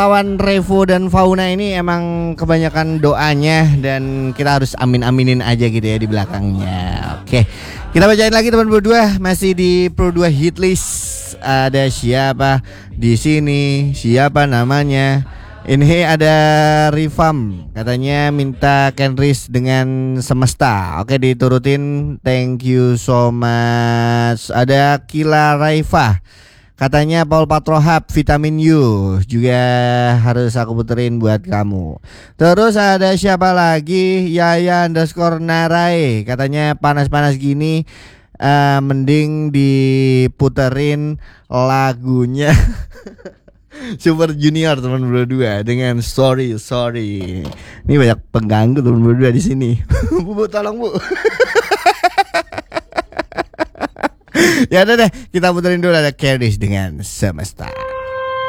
Lawan Revo dan Fauna ini emang kebanyakan doanya dan kita harus amin-aminin aja gitu ya di belakangnya. Oke, kita bacain lagi teman berdua, masih di Pro 2 hit list. Ada siapa di sini? Siapa namanya? Ini ada Rifam, katanya minta Kenris dengan Semesta. Oke, diturutin. Thank you so much. Ada Kila Raifa, katanya Paul Patrohab Vitamin U juga harus aku puterin buat kamu. Terus ada siapa lagi? Yaya underscore Narai, katanya panas-panas gini mending diputerin lagunya Super Junior teman berdua dengan sorry. Ini banyak pengganggu teman berdua di sini. Bu, tolong Bu. Ya udah deh, kita puterin dulu ada Keris dengan Semesta.